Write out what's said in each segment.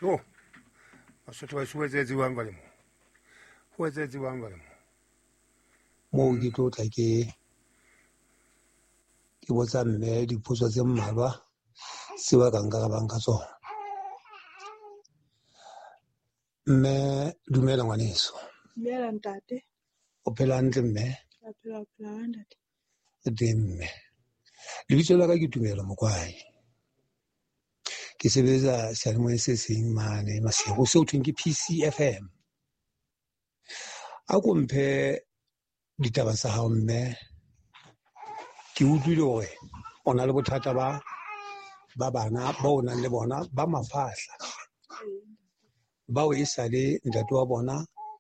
Yo, Basotho ba suetsetsiwang ba le mo. Ho etsetsiwang ba le mo. Mo ke tlo tla ke botsa mme dipotso tse mmalwa se ba ka nkarabang ka tsona. Mme dumela ngwaneso. Dumela ntate. O phela hantle mme? Ke phela ntate. Teng mme. Lebitso la ka ke Tumelo Mokwai. Ke sebetsa seyalemoyeng se seng mane Mashego seo thweng ke PCFM. A ko mphe ditaba tsa hao mme. Ke utlwile hore o na le bothata ba bana ba o nang le bona ba mafahla bao e sale ntate wa bona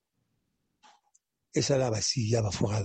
e sala ba siya ba foralla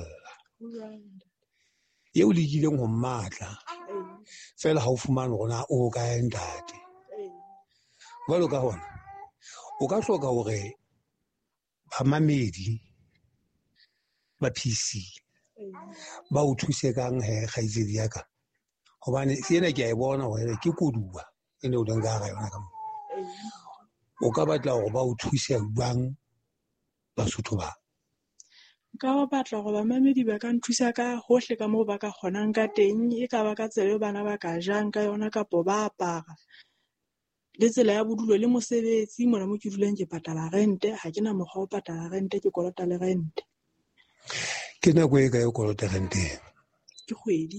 eo le ileng ho mmatla fela ha o fumana rona o ka ntate jwalo ka hona o ka hloka hore bamamedi ba PC ba o thuse kang he kgaitsedi ya ka hobane sena ke a e bona hore ke koduwa ene o leng ka ga yona ka mo o ka batla hore ba o thuse jwang Basotho ba Nka ba batla hore bamamedi ba ka nthusa ka hohle ka moo ba ka kgonang ka teng, e ka ba ka tsela bana ba ka jang ka yona kapo ba apara le tsela ya bodulo le mosebetsi. Mona mo ke dulang ke patala rente, ha ke na mokgwa o patala rente, ke kolota le rente. ke nako e ka e kolota renteng Ke kgwedi.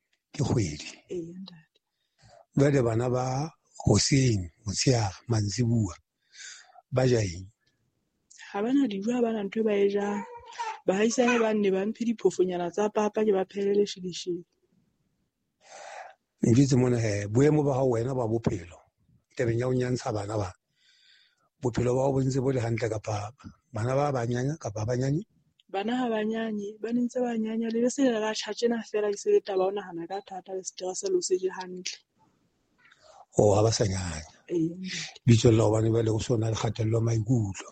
Ntate. Jwale bana ba hoseng motshehare mantsibua ba ja eng? Ha bana dijo, ha bana ntho e ba e jang. Bahaisane ba nne ba mphe diphofonyana tsa papa ke ba phehele leshebishebe. Ntse mona boemo ba hao wena ba bophelo tabeng ya ho nyantsha bana ba bophelo ba ho bontse bo le hantle kapa bana ba banyanya kapa banyane? Bana ha banyanye ba ntse ba nyanya le se la tjhatjena fela ke se taba o nahana ka thata le stress lo se je hantle. O ha ba sa nyanya. Bitso la hobane ba le ho sona le kgatello maikutlo.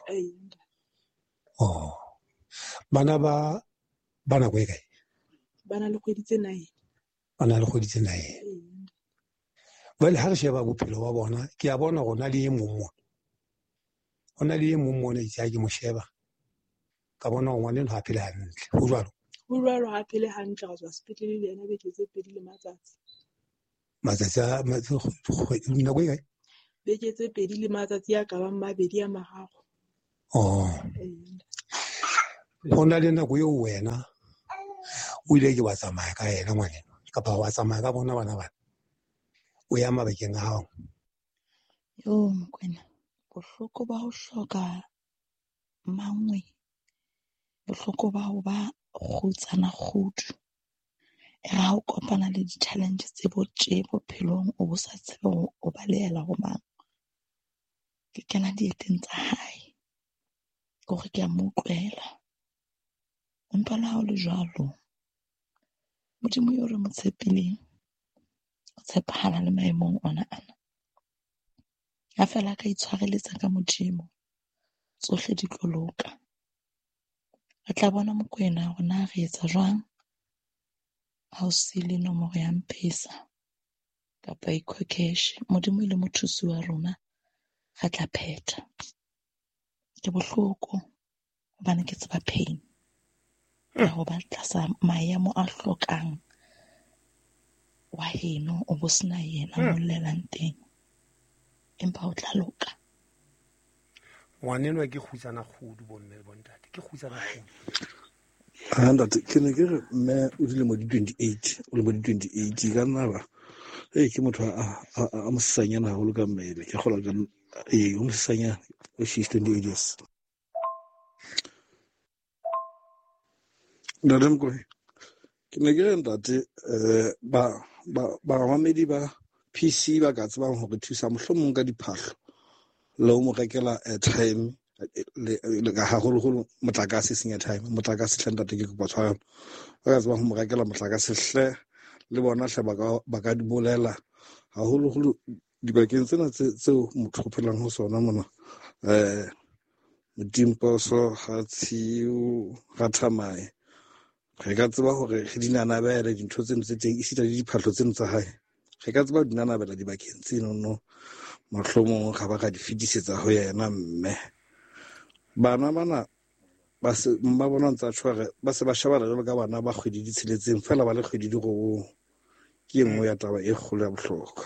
Bana ba nako e kae? Bana le kgwedi tse 9. Bana le kgwedi tse 9. Vale ha re sheba bophelo ba bona ke a bona rona le e mong mona. Hona le e mong mona itse ke mo sheba. Ka bona ngwana le ha phela hantle. Ho jwalo. Ho jwalo ha phele hantle ga tswa sepetlele le ena beke tse 2 le matsatsi. Matsatsi a nako e kae? Beke tse 2 le matsatsi a ka bang 2 a mararo. Hona le nako eo wena o ile ke wa tsamaya ka yena ngwana kapa wa tsamaya ka bona bana bana o ya mabakeng a hao. Yo Mokwena, bohloko ba ho hloka mangwe, bohloko ba ho ba kgutsana kgudu e ra ho kopana le di-challenge tse botje bophelong o bo sa tsebe hore o balehela ho mang. Ke kena dieteng tsa hae ke hore ke a mo utlwela empa le ha o le jwalo Modimo yo re mo tshepileng o tshepahala le maemong ona ana. Ha fela ka itshwareletsa ka Modimo tsohle di tlo loka. Re tla bona Mokwena hore na re etsa jwang ha o sile nomoro ya M-Pesa kapa eCash. Modimo le mothusi wa rona re tla phetha. Ke bohloko hobane ke tseba pain ya ho ba tlasa maemo a hlokang wa heno o bo sena yena mo llelang teng empa o tla loka. Ngwanenwa ke kgutsana kgudu bomme bontate ke kgutsana kgudu. Ntate ke ne ke re mme o dilemo di 28 o le mo di 28 ka nna ba ke motho a mosanyana haholo ka mmele ke kgola ka o mosanyana o she's 28 years. Ntate Mokwena ke ne ke re ntate bamamedi ba PC ba ka tsebang hore thusa mohlomong ka diphahlo le o mo rekela airtime le ka haholoholo motlakase senya time motlakase hle ntate ke kopa tshwarelo ba ka tsebang ho mo rekela motlakase hle le bona hle ba ka di bolela haholoholo dibakeng tsena tseo motho o phelang ho sona mona Modimposo ha Tshiu ha Thamae re ka tseba hore re di nanabela dintho tseno tse teng isita le diphahlo tseno tsa hae re ka tseba di nanabela dibakeng tseno no mohlomong ga ba ka di fetisetsa go yena mme. Bana bana ba bona ntse a tshware ba se ba shebala jalo ka bana ba kgwedi di tsheletseng fela ba le kgwedi di robong ke nngwe ya taba e kgolo ya bohlokwa.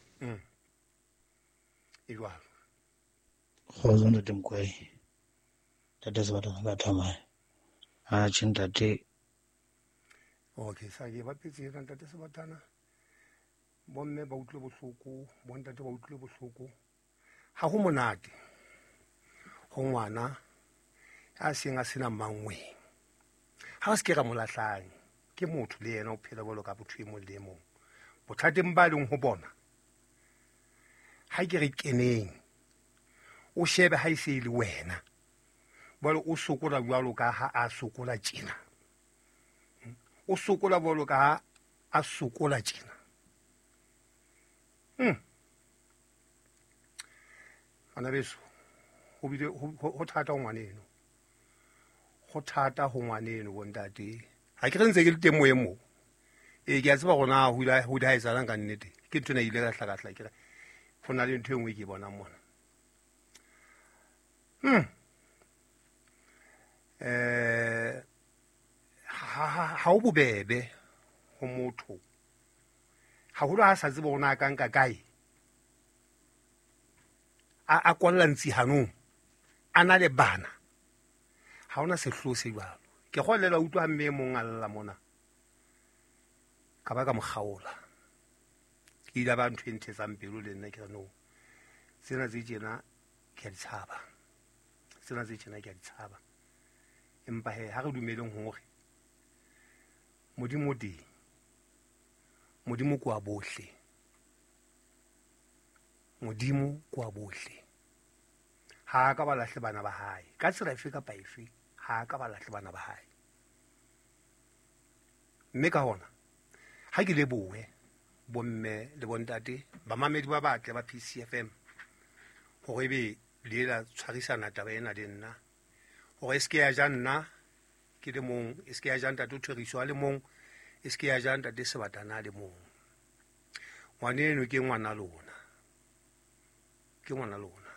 E jwalo. Kgotso ntate Mokwai, ntate Sebatana ka thamai a ntate. Okay, sa ke ba petse ka ntate Sebatana. Bomme ba utlwe bohloko, bontate ba utlwe bohloko. Ha ho monate ho ngwana a seng a sena mangweng. Ha se ke ra molahlang ke motho le yena o phela bolo ka botho e mong le mong. Bothateng ba leng ho bona ha ke re keneng o shebe ha ise le wena bolo o sokola jwalo ka ha a sokola tjena. O sokola bolo ka ha a sokola tjena. Ana beso ho bile ho thata ho ngwaneno. Go thata ho ngwaneno bontate. Ha ke re ntse ke le teng moemo. Ke a tseba gona ho da etsalang ka nnete. Ke ntwe na ile ka hlakahla ke re go na le ntho engwe ke bona mona. Ha o bobebe ho motho. Ha ho la sa tseba gona ka nka kae. A kwalla ntsi hanong. Ana le bana. Ha ona sehloho se jwalo. Ke golela utlwa mme mong a lla mona. Ka ba ka mokgaola. Ke ila ba ntho e nthetsang pelo le nna ke re no. Tsena tse tjena ke a di tshaba. Tsena tse tjena ke a di tshaba. Empa ha re dumeleng hore Modimo teng. Modimo kwa bohle. Modimo kwa bohle. Ha ka ba lahle bana ba hae. Ka tsela efe kapa efe ha ka ba lahle bana ba hae. Mme ka hona ha ke lebohe bomme le bontate ba mamedi ba batle ba PCFM hore be le la tshwarisana taba ena le nna hore eske ya ja nna ke le mong eske ya ja ntate Thoriso a le mong eske ya ja ntate Sebatana le mong. Ngwaneno ke ngwana lona. Ke ngwana lona.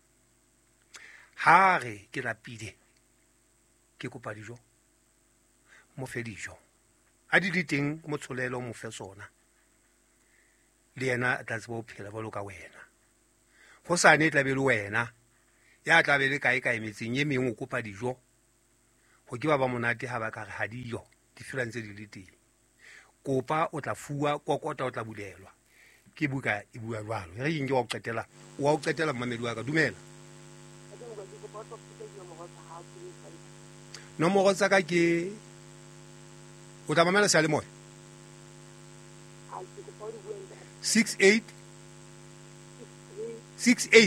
Ha re ke lapile ke kopa dijo mo fe dijo a di teng mo tsholelo mo fe sona le yena tla tsebo phela bolo ka wena go sane tla be le wena ya tla be le kae metseng ye mengwe o kopa dijo go ke ba monate ha ba ka re ha dijo di filantse di le teng kopa o tla fuwa kokota o tla bulelwa ke buka e bua jwalo re eng ke wa o qetela mmamedi wa ka dumela. Nomoro tsa ka ke o tla mamela sa le moya 68